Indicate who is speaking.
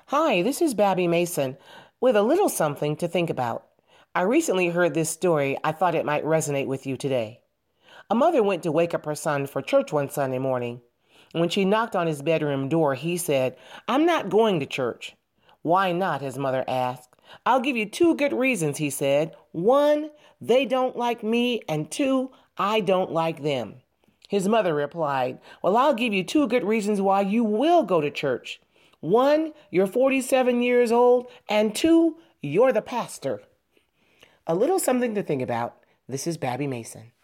Speaker 1: Hi, this is Babby Mason with a little something to think about. I recently heard this story. I thought it might resonate with you today. A mother went to wake up her son for church one Sunday morning. When she knocked on his bedroom door, he said, "I'm not going to church." "Why not?" his mother asked. "I'll give you two good reasons," he said. "One, they don't like me, and two, I don't like them." His mother replied, "Well, I'll give you two good reasons why you will go to church. One, you're 47 years old, and two, you're the pastor." A little something to think about. This is Babby Mason.